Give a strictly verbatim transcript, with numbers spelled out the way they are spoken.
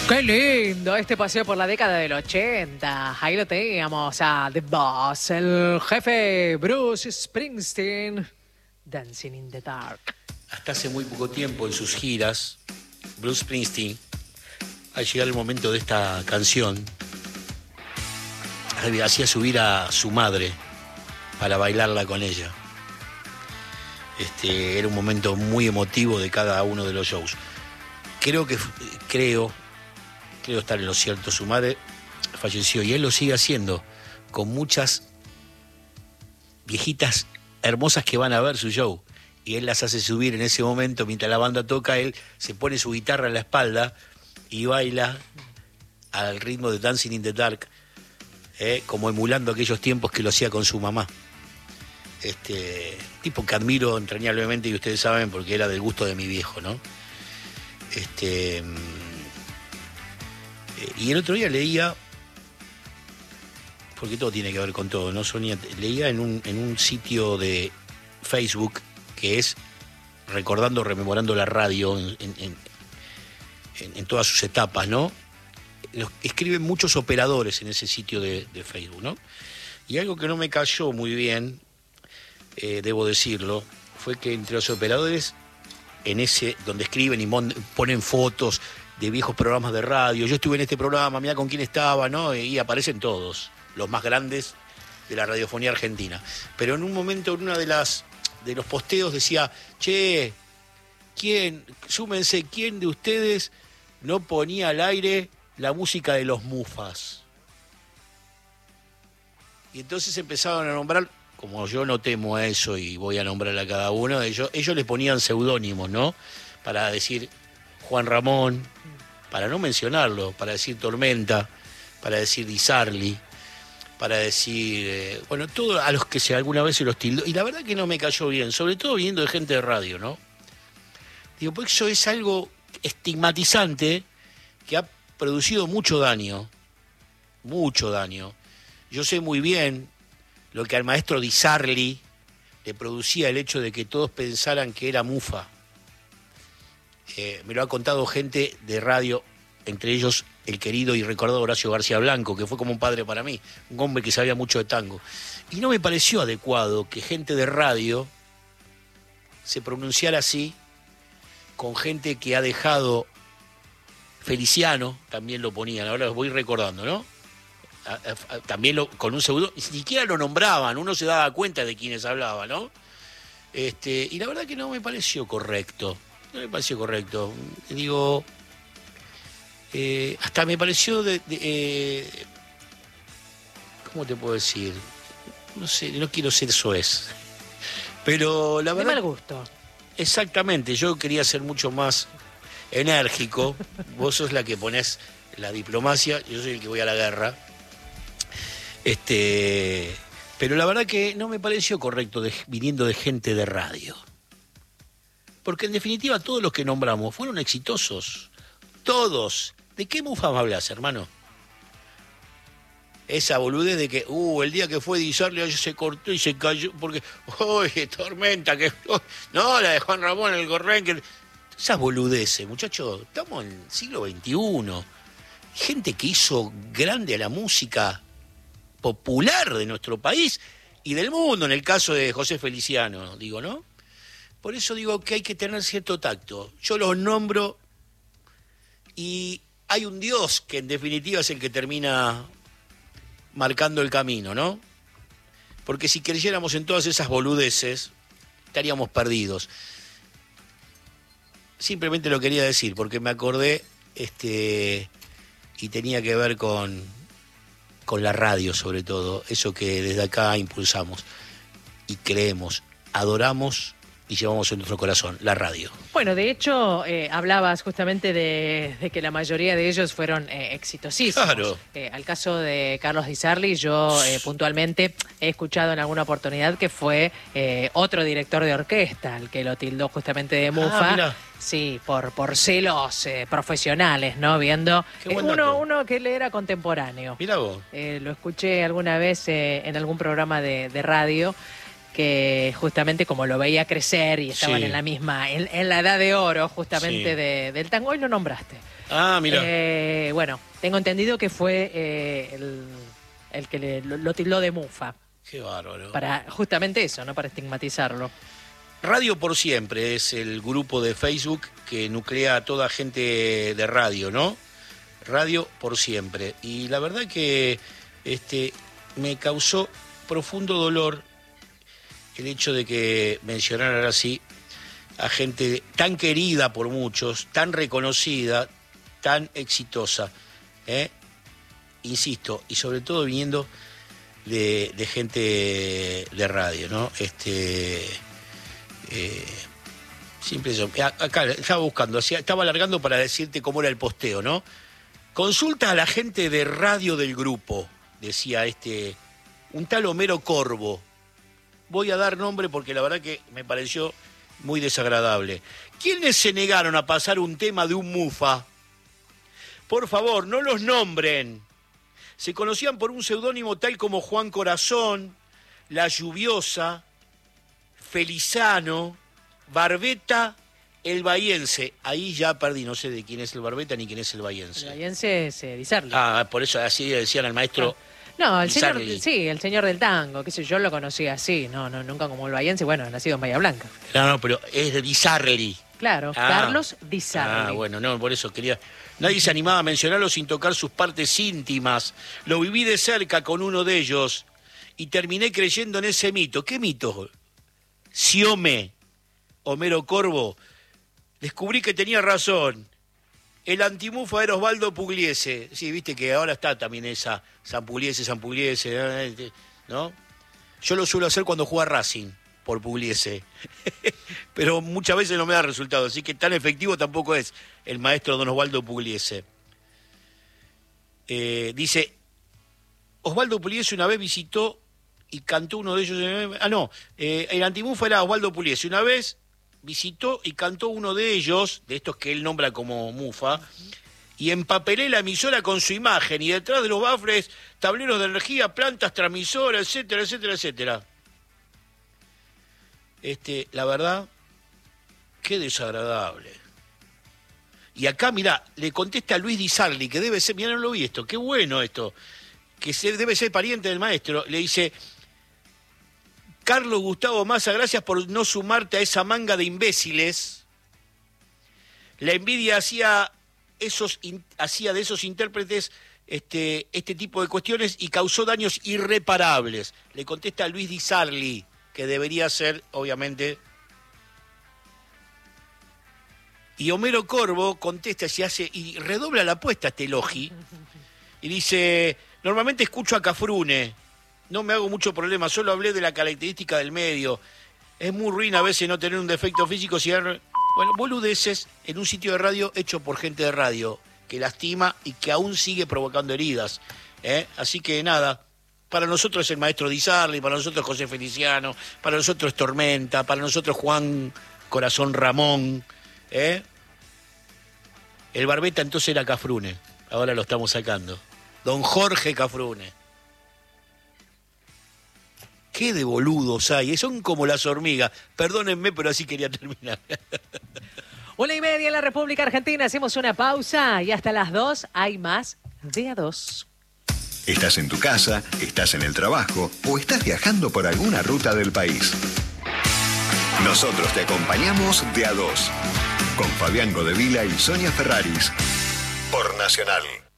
Qué lindo este paseo por la década del ochenta. Ahí lo teníamos a The Boss, el jefe Bruce Springsteen, Dancing in the Dark. Hasta hace muy poco tiempo en sus giras, Bruce Springsteen, al llegar el momento de esta canción, hacía subir a su madre para bailarla con ella. Este, era un momento muy emotivo de cada uno de los shows. Creo que, creo, creo estar en lo cierto, su madre falleció y él lo sigue haciendo con muchas viejitas hermosas que van a ver su show. Y él las hace subir en ese momento, mientras la banda toca, él se pone su guitarra en la espalda y baila al ritmo de Dancing in the Dark, eh, como emulando aquellos tiempos que lo hacía con su mamá. Este tipo que admiro entrañablemente, y ustedes saben, porque era del gusto de mi viejo, ¿no? Este y el otro día leía, porque todo tiene que ver con todo, ¿no, Sonia? Leía en un, en un sitio de Facebook que es recordando, rememorando la radio en, en, en, en todas sus etapas, ¿no? Los, escriben muchos operadores en ese sitio de, de Facebook, ¿no? Y algo que no me cayó muy bien, eh, debo decirlo, fue que entre los operadores, en ese donde escriben y mon, ponen fotos de viejos programas de radio, yo estuve en este programa, mira con quién estaba, ¿no? Y aparecen todos, los más grandes de la radiofonía argentina. Pero en un momento, en una de las de los posteos decía, che, ¿quién, súmense, quién de ustedes no ponía al aire la música de los Mufas? Y entonces empezaron a nombrar, como yo no temo a eso y voy a nombrar a cada uno, ellos, ellos les ponían seudónimos, ¿no? Para decir Juan Ramón, para no mencionarlo, para decir Tormenta, para decir Di Sarli, para decir, eh, bueno, todo a los que se alguna vez se los tildó. Y la verdad que no me cayó bien, sobre todo viniendo de gente de radio, ¿no? Digo, pues eso es algo estigmatizante que ha producido mucho daño, mucho daño. Yo sé muy bien lo que al maestro Di Sarli le producía el hecho de que todos pensaran que era mufa. Eh, me lo ha contado gente de radio, entre ellos el querido y recordado Horacio García Blanco, que fue como un padre para mí, un hombre que sabía mucho de tango. Y no me pareció adecuado que gente de radio se pronunciara así con gente que ha dejado, Feliciano también lo ponían, ahora los voy recordando, ¿no? A, a, a, también lo, con un pseudo, ni siquiera lo nombraban, uno se daba cuenta de quiénes hablaban, ¿no? Este, y la verdad que no me pareció correcto, no me pareció correcto. Digo, eh, hasta me pareció de, de eh, ¿cómo te puedo decir? No sé, no quiero ser soez, pero la verdad... De mal gusto. Exactamente, yo quería ser mucho más enérgico, vos sos la que ponés la diplomacia, yo soy el que voy a la guerra. Este, pero la verdad que no me pareció correcto de, viniendo de gente de radio. Porque en definitiva todos los que nombramos fueron exitosos. Todos. ¿De qué mufa me hablas, hermano? Esa boludez de que, uh, el día que fue Di Sarli se cortó y se cayó, porque, uy, Tormenta, que... No, la de Juan Ramón, el Corren, que... Esas boludeces, muchachos, estamos en el siglo veintiuno. Gente que hizo grande a la música popular de nuestro país y del mundo, en el caso de José Feliciano, digo, ¿no? Por eso digo que hay que tener cierto tacto. Yo los nombro y hay un Dios que en definitiva es el que termina marcando el camino, ¿no? Porque si creyéramos en todas esas boludeces, estaríamos perdidos. Simplemente lo quería decir, porque me acordé, este, y tenía que ver con, con la radio, sobre todo, eso que desde acá impulsamos y creemos, adoramos y llevamos en nuestro corazón, la radio. Bueno, de hecho, eh, hablabas justamente de, de que la mayoría de ellos fueron eh, exitosísimos. Claro. Eh, al caso de Carlos Di Sarli, yo eh, puntualmente he escuchado en alguna oportunidad que fue eh, otro director de orquesta, el que lo tildó justamente de mufa. Ah, mirá. Sí, por, por celos eh, profesionales, ¿no? Viendo eh, uno, uno que le era contemporáneo. Mirá vos. Eh, lo escuché alguna vez eh, en algún programa de, de radio, que justamente como lo veía crecer y estaban Sí. en la misma, en, en la edad de oro justamente Sí. de, del tango, hoy lo nombraste. Ah, mira. Eh, bueno, tengo entendido que fue eh, el, el que le, lo, lo tildó de mufa. Qué bárbaro. Para justamente eso, ¿no? Para estigmatizarlo. Radio por Siempre es el grupo de Facebook que nuclea a toda gente de radio, ¿no? Radio por Siempre. Y la verdad que este, me causó profundo dolor el hecho de que mencionaran así a gente tan querida por muchos, tan reconocida, tan exitosa, ¿eh? Insisto, y sobre todo viniendo de, de gente de radio, ¿no? Este, eh, simple eso. Acá estaba buscando, estaba alargando para decirte cómo era el posteo, ¿no? Consulta a la gente de radio del grupo, decía este, un tal Homero Corvo. Voy a dar nombre porque la verdad que me pareció muy desagradable. ¿Quiénes se negaron a pasar un tema de un mufa? Por favor, no los nombren. Se conocían por un seudónimo tal como Juan Corazón, La Lluviosa, Felizano, Barbeta, El Bahiense. Ahí ya perdí, no sé de quién es el Barbeta ni quién es el Bahiense. El Bahiense es eh, Di Sarli. Ah, por eso así decían al maestro. Ah. No, el Di señor, Sarli. sí, el señor del tango, qué sé yo, lo conocí así, no, no, nunca como el bahiense, bueno, nacido en Bahía Blanca. No, no, pero es de Di Sarli. Claro, Ah. Carlos Di Sarli. Ah, bueno, no, por eso quería... Nadie se animaba a mencionarlo sin tocar sus partes íntimas. Lo viví de cerca con uno de ellos y terminé creyendo en ese mito. ¿Qué mito? Siome, Homero Corvo. Descubrí que tenía razón. El antimufa era Osvaldo Pugliese. Sí, viste que ahora está también esa San Pugliese, San Pugliese, ¿no? Yo lo suelo hacer cuando juega Racing por Pugliese. Pero muchas veces no me da resultado, así que tan efectivo tampoco es el maestro don Osvaldo Pugliese. Eh, dice, Osvaldo Pugliese una vez visitó y cantó uno de ellos... Ah, no, eh, el antimufa era Osvaldo Pugliese. Una vez visitó y cantó uno de ellos, de estos que él nombra como mufa, y empapelé la emisora con su imagen, y detrás de los bafles, tableros de energía, plantas, transmisoras, etcétera, etcétera, etcétera. Este, la verdad, qué desagradable. Y acá, mirá, le contesta a Luis Di Sarli, que debe ser, mirá, no lo vi esto, qué bueno esto, que se, debe ser pariente del maestro, le dice... Carlos Gustavo Massa, gracias por no sumarte a esa manga de imbéciles. La envidia hacía, esos, in, hacía de esos intérpretes este, este tipo de cuestiones y causó daños irreparables. Le contesta a Luis Di Sarli, que debería ser, obviamente... Y Homero Corvo contesta y, hace, y redobla la apuesta a este Logi y dice, normalmente escucho a Cafrune. No me hago mucho problema, solo hablé de la característica del medio. Es muy ruin a veces no tener un defecto físico. Si hay... Bueno, boludeces en un sitio de radio hecho por gente de radio, que lastima y que aún sigue provocando heridas. ¿eh? Así que nada, para nosotros es el maestro Di Sarli, para nosotros José Feliciano, para nosotros es Tormenta, para nosotros Juan Corazón Ramón. ¿eh? El Barbeta entonces era Cafrune, ahora lo estamos sacando. Don Jorge Cafrune. Qué de boludos hay, son como las hormigas. Perdónenme, pero así quería terminar. Una y media en la República Argentina, hacemos una pausa y hasta las dos hay más de a dos. Estás en tu casa, estás en el trabajo o estás viajando por alguna ruta del país. Nosotros te acompañamos de a dos, con Fabián Godevila y Sonia Ferraris, por Nacional.